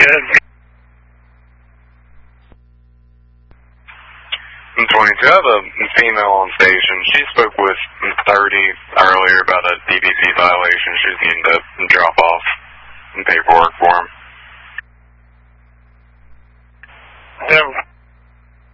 good. 22, I have a female on station. She spoke with 30 earlier about a DPP violation. She's needing to drop off paperwork for him. 7-4,